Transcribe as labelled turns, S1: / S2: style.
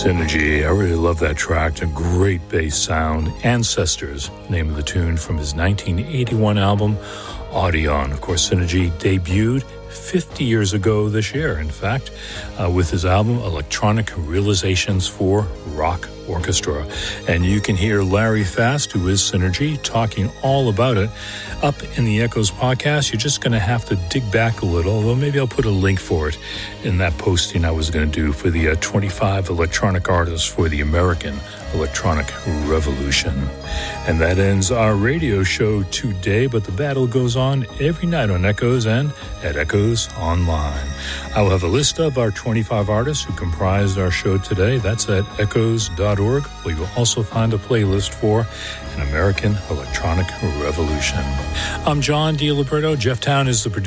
S1: Synergy. I really love that track. A great bass sound. Ancestors, name of the tune from his 1981 album, Audion. Of course, Synergy debuted 50 years ago this year, in fact, with his album Electronic Realizations for Rock Orchestra. And you can hear Larry Fast, who is Synergy, talking all about it up in the Echoes podcast. You're just going to have to dig back a little, although maybe I'll put a link for it in that posting I was going to do for the 25 electronic artists for the American Electronic Revolution. And that ends our radio show today, but the battle goes on every night on Echoes and at Echoes Online. I will have a list of our 25 artists who comprised our show today. That's at echoes.org, where you'll also find a playlist for an American Electronic Revolution. I'm John DiLiberto. Jeff Town is the producer.